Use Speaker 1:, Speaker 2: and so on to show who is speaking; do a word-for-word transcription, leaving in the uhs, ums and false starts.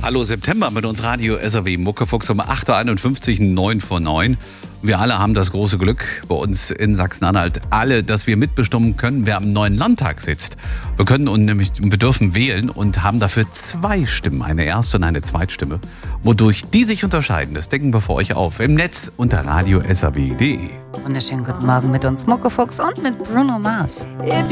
Speaker 1: Hallo September mit uns Radio S R W Muckefuchs um acht Uhr einundfünfzig, neun vor neun. Wir alle haben das große Glück bei uns in Sachsen-Anhalt, alle, dass wir mitbestimmen können, wer am neuen Landtag sitzt. Wir können und nämlich, wir dürfen wählen und haben dafür zwei Stimmen, eine Erst- und eine Zweitstimme. Wodurch die sich unterscheiden, das decken wir für euch auf im Netz unter radio s r w punkt d e.
Speaker 2: Wunderschönen guten Morgen mit uns Muckefuchs und mit Bruno Mars.